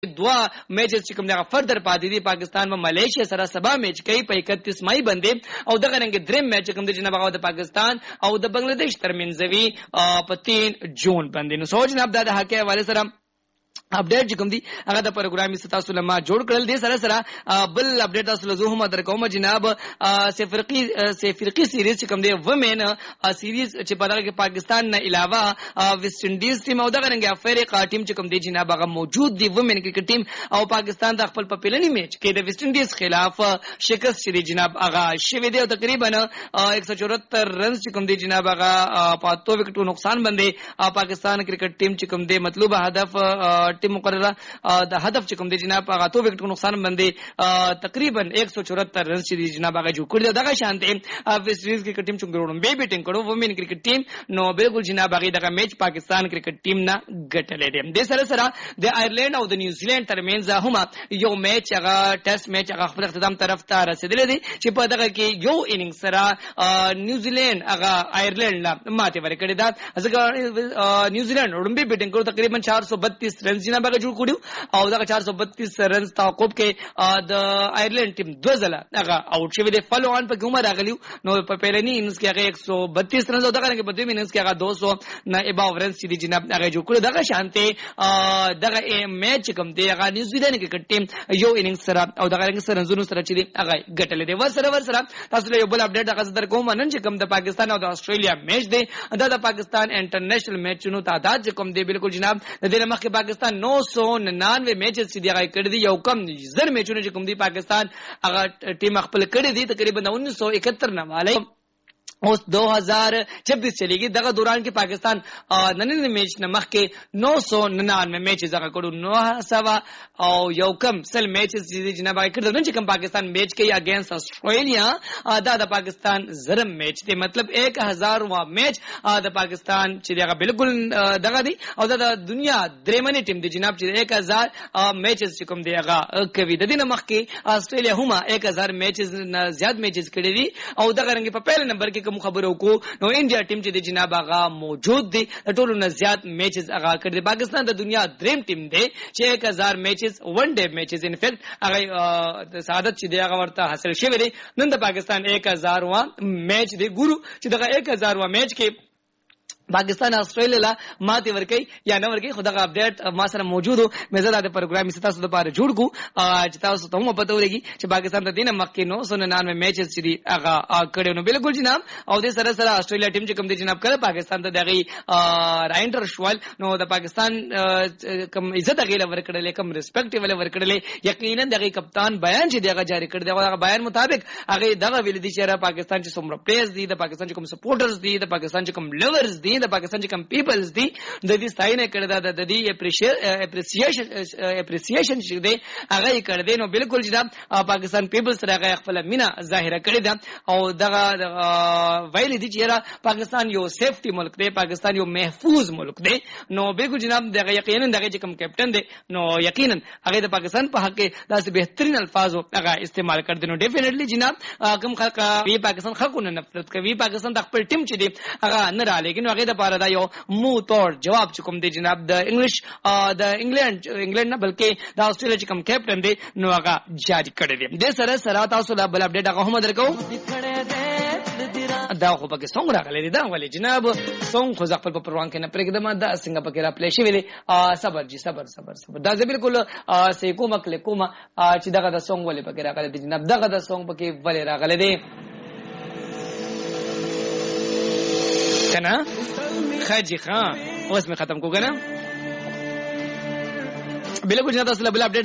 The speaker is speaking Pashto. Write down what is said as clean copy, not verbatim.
دوا میچز چې کوم دغه فردر پاتې دي پاکستان و ملیشیا سره سبا میچ کوي په 31 مای باندې او دغه رنګ دریم میچ کوم د جناب هغه د پاکستان او د بنگلاديش ترمنځ وی په 3 جون باندې. نو سوچ نه د حق حواله سره اپډیټ کوم دي هغه د پروګرامي ستاسو لما جوړ کړل دي سره سره بل اپډیټ تاسو له زه هم درکوم جناب سفرقي سیریز کوم دی ومن سیریز چې په دغه کې پاکستان نه علاوه ویسټ انډیز ټیم او دغه رنګ افریقا ټیم چې کوم دی جناب هغه موجود دی ومن کرکټ ټیم او پاکستان د خپل په پلنی میچ کې د ویسټ انډیز خلاف شکست شری جناب هغه شوی دی او تقریبا 174 رنز چې کوم دی جناب هغه په 2 وکټو نقصان باندې پاکستان کرکټ ټیم چې کوم دی مطلوبه هدف ټیم مقرره د هدف چې کوم دی جناب هغه 2 وکټ نقصان باندې تقریبا 174 رن چې دی جناب هغه جوړ کړی دغه شانته ویسټ انډیز کرکټ ټیم چې ګروډم به بیټینګ کړو وومن کرکټ ټیم نو بالکل جناب هغه دغه میچ پاکستان کرکټ ټیم نه ګټلې دی. د سره سره د آیرلند او د نیوزیلند ترمنځ هم یو میچ هغه ټیسټ میچ هغه خپل اختتام طرف ته رسیدلی دی چې په دغه کې یو اننګ سره نیوزیلند هغه آیرلند لا ماته ورکړی دا ځکه نیوزیلند وړاندې بیټینګ کړو تقریبا 432 رن جناب هغه جوړ کړو او دا 432 رن تعقب کې د آیرلند ټیم 2 ځله هغه اوټ شوی دی. فالو آن په کومه راغلیو نو په پیلنی اننګز کې هغه 132 رن او دا کې په دویم اننګز کې هغه 200 نه اباو رن چې دی جناب هغه جوړ کړو. دغه شانته دغه میچ کوم دی هغه نیوزیلند کې ټیم یو اننګز سره او دغه رنګ سره زونو سره چې دی هغه ګټل دی. ورسره تاسو له یو بل اپډیټ هغه در کوم نن چې کوم د پاکستان او د استرالیا میچ دی دا د پاکستان انټرنیشنل میچونو تعداد کوم دی بالکل جناب د دې مخکې پاکستان 999 میچز چې دی هغه کړی دی یو کم زر میچونه چې کوم دی پاکستان هغه ټیم خپل کړی دی تقریبا 1971 نه والے اوس 2026 چلیږي. دغه دوران کې پاکستان نن میچ نه مخکې 999 میچز هغه کړو 900 او یو کم سل میچز چې جناب هغه کړل نن چې کوم پاکستان میچ کوي اگینست استرالیا دا د پاکستان زرم میچ دی مطلب 1000 وا میچ د پاکستان چې هغه بالکل دغه دی او د دنیا درېمنی ټیم دی جناب چې 1000 میچز چې کوم دی هغه کوي. د دې نه مخکې استرالیا هم 1000 میچز نه زیات میچز کړی دي او دغه رنګ په پهل نمبر کې خبرو کو نو انډیا ټیم چې د جناب هغه موجود دي ټولو نه زیات میچز هغه کړی دي. پاکستان د دنیا دریم ټیم دی چې 1000 میچز ون ډے میچز ان فیکٹ هغه سعادت چې دی هغه ورته حاصل شوی دی. نن د پاکستان 1000 وا میچ دی ګورو چې دغه 1000 وا میچ کې پاکستان استرالیا لا ماته ورکی یا نه ورکی خدغه اپډیټ ما سره موجود مې زړه د پروګرامي ستاسو لپاره جوړ کو چې تاسو ته هم پته ولګي چې پاکستان د دینه مخکې 999 میچز چې دی هغه کړي نو بالکل جناب او د سره سره استرالیا ټیم چې کوم دی جناب کړه پاکستان ته دغه راینډر شوال نو د پاکستان کوم عزت غیله ورکړل کوم ریسپیکټ ول ورکړل یقینا دغه کپتان بیان چې دغه جاری کړ دغه بیان مطابق هغه دغه ویل دي چې پاکستان چې څومره پلیز دي د پاکستان چې کوم سپورټرز دي د پاکستان چې کوم لورز دي د پاکستان چې کوم پیپلز دي د دې ستاینه کړه د دې اپریسیشن چې دی هغه کړه دی نو بالکل جناب پاکستان پیپلز سره هغه خپل مینا ظاهره کړی ده او دغه ویل دي چې پاکستان یو سیفټي ملک دی پاکستان یو محفوظ ملک دی نو بالکل جناب دغه یقینا دغه کوم کیپټن دی نو یقینا هغه د پاکستان په حق کې داسې بهترین الفاظ هغه استعمال کړ دي نو ډیفینیټلی جناب کوم خلک وی پاکستان خلکو نه نفرت کوي پاکستان د خپل ټیم چې دی هغه نه را لګي نو هغه د پاره دا یو مو تور جواب چې کوم دی جناب د انګلیش د انګلند نه بلکې د استرالیا چې کوم کیپټن دی نو هغه جاری کړی دی. د سره سره تاسو لا بل اپډیټ هغه هم درکو دا خو پکې څنګه راغلی دی دا ولې جناب څنګه خو خپل په پروان کې نه پرېږدم دا څنګه پکې را پلی شوی دی. صبر جی صبر دا زه بالکل سې کومه کلیک کومه چې دغه د څنګه ولې پکې راغلی دی جناب دغه د څنګه پکې ولې راغلی دی کنه خاجي خان اوس مې ختم کو کنه بالکل جناب تاسو له بل اپډیټ